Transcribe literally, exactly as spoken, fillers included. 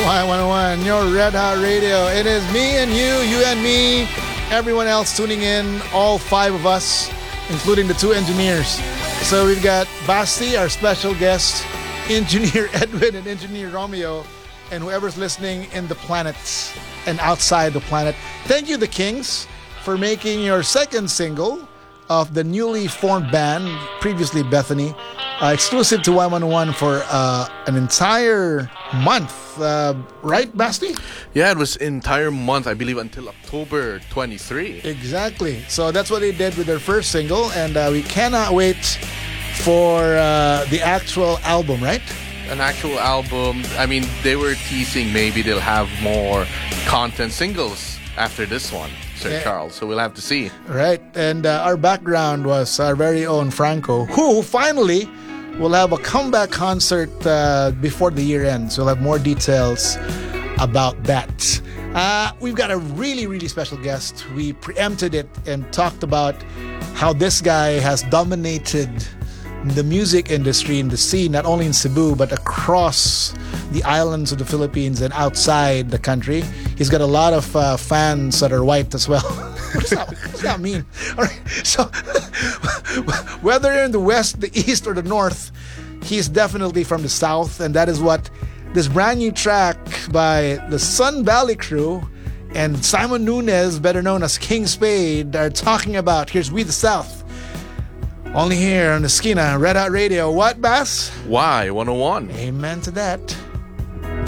Y one oh one, your Red Hot Radio. It is me and you, you and me, everyone else tuning in, all five of us, including the two engineers. So we've got Basti, our special guest, Engineer Edwin and Engineer Romeo, and whoever's listening in the planets and outside the planet. Thank you, the Kings, for making your second single of the newly formed band, previously Bethany, uh, exclusive to Y one oh one for uh, an entire month. Uh, right, Basti? Yeah, it was entire month, I believe, until October twenty-third. Exactly. So that's what they did with their first single, and uh, we cannot wait for uh, the actual album, right? An actual album. I mean, they were teasing maybe they'll have more content singles after this one, Sir yeah. Charles. So we'll have to see. Right. And uh, our background was our very own Franco, who finally will have a comeback concert uh, before the year ends. We'll have more details about that. Uh, we've got a really, really special guest. We preempted it and talked about how this guy has dominated the music industry in the scene, not only in Cebu, but across the islands of the Philippines and outside the country. He's got a lot of uh, fans that are white as well. What's that, what's that mean? All right. So, whether you're in the west, the east, or the north, he's definitely from the south, and that is what this brand new track by the Sun Valley Crew and Simon Nunez, better known as King Spade, are talking about. Here's We the South. Only here on the Esquina, Red Hot Radio. What, Bass? Y one oh one. Amen to that.